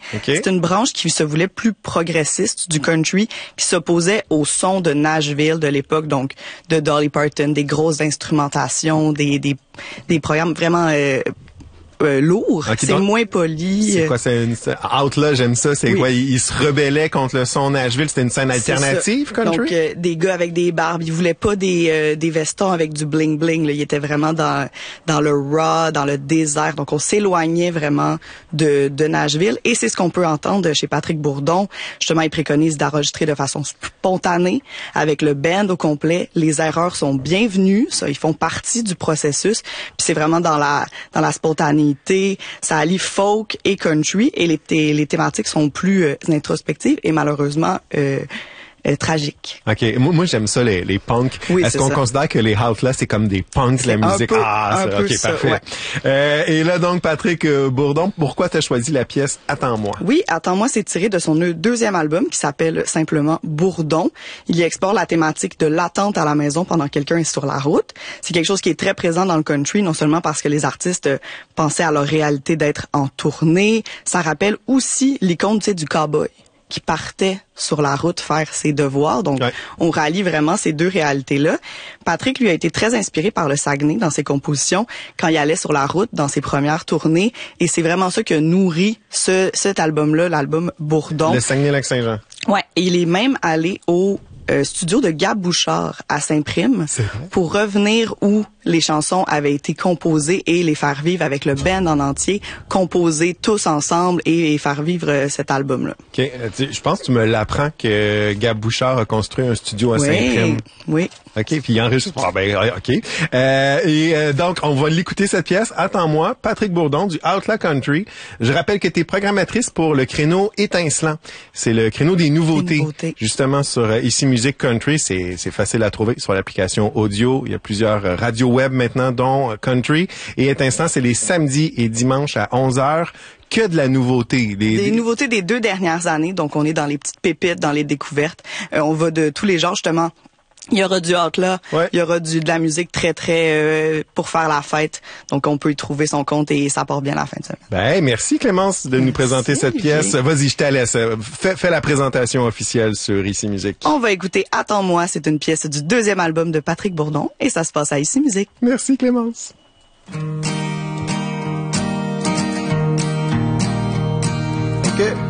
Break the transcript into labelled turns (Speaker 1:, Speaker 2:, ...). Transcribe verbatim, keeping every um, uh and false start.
Speaker 1: Okay.
Speaker 2: C'est une branche qui se voulait plus progressiste du country, qui s'opposait au son de Nashville de l'époque, donc de Dolly Parton, des grosses instrumentations, des des, des programmes vraiment euh, Euh, lourd,
Speaker 1: okay,
Speaker 2: c'est
Speaker 1: donc,
Speaker 2: moins poli.
Speaker 1: C'est quoi, c'est une, Outlaw, j'aime ça, c'est oui. quoi, il, il se rebellait contre le son Nashville, c'était une scène alternative, country?
Speaker 2: Donc, euh, des gars avec des barbes, ils voulaient pas des euh, des vestons avec du bling-bling, là. Ils étaient vraiment dans dans le raw, dans le désert, donc on s'éloignait vraiment de de Nashville, et c'est ce qu'on peut entendre chez Patrick Bourdon. Justement, il préconise d'enregistrer de façon spontanée, avec le band au complet. Les erreurs sont bienvenues, ça, ils font partie du processus, puis c'est vraiment dans la dans la spontanéité. Ça allie folk et country, et les, thé- les thématiques sont plus euh, introspectives et malheureusement euh, euh, tragiques.
Speaker 1: OK. Moi, moi j'aime ça, les, les punks.
Speaker 2: Oui,
Speaker 1: Est-ce qu'on
Speaker 2: ça.
Speaker 1: considère que les Outlaws, c'est comme des punks de la musique?
Speaker 2: Peu,
Speaker 1: ah, c'est, OK,
Speaker 2: ça,
Speaker 1: parfait.
Speaker 2: Ouais.
Speaker 1: Euh, et là, donc, Patrick euh, Bourdon, pourquoi t'as choisi la pièce « Attends-moi » ?
Speaker 2: Oui, « Attends-moi », c'est tiré de son deuxième album qui s'appelle simplement « Bourdon ». Il y explore la thématique de l'attente à la maison pendant que quelqu'un est sur la route. C'est quelque chose qui est très présent dans le country, non seulement parce que les artistes pensaient à leur réalité d'être en tournée, ça rappelle aussi l'icône, tu sais, du cowboy qui partait sur la route faire ses devoirs. Donc, ouais. on rallie vraiment ces deux réalités-là. Patrick, lui, a été très inspiré par le Saguenay dans ses compositions quand il allait sur la route dans ses premières tournées. Et c'est vraiment ça qui a nourri ce, cet album-là, l'album Bourdon.
Speaker 1: Le Saguenay-Lac-Saint-Jean.
Speaker 2: Ouais. Et il est même allé au euh, studio de Gab Bouchard à Saint-Prime pour revenir où les chansons avaient été composées et les faire vivre avec le band en entier, composer tous ensemble et, et faire vivre euh, cet album-là.
Speaker 1: OK. Je pense que tu me l'apprends que Gab Bouchard a construit un studio à
Speaker 2: oui,
Speaker 1: Saint-Prime.
Speaker 2: Oui.
Speaker 1: OK, puis il enregistre. Ah ben, OK. Euh, et euh, donc, on va l'écouter, cette pièce. Attends-moi, Patrick Bourdon du Outlaw Country. Je rappelle que tu es programmatrice pour le créneau étincelant. C'est le créneau des nouveautés. Des nouveautés. Justement, sur euh, Ici Musique Country, c'est, c'est facile à trouver sur l'application audio. Il y a plusieurs euh, radios web maintenant, dont euh, Country. Et étincelant, c'est les samedis et dimanches à onze heures. Que de la nouveauté.
Speaker 2: Des, des nouveautés des deux dernières années. Donc, on est dans les petites pépites, dans les découvertes. Euh, on va de tous les genres, justement. Il y aura du outlaw,
Speaker 1: ouais.
Speaker 2: il y aura du de la musique très très euh, pour faire la fête. Donc on peut y trouver son compte et ça part bien la fin de semaine.
Speaker 1: Ben merci Clémence de merci, nous présenter cette pièce. J'ai... Vas-y, je te laisse. Fais, fais la présentation officielle sur Ici Musique.
Speaker 2: On va écouter Attends-moi, c'est une pièce du deuxième album de Patrick Bourdon et ça se passe à Ici Musique.
Speaker 1: Merci Clémence. OK.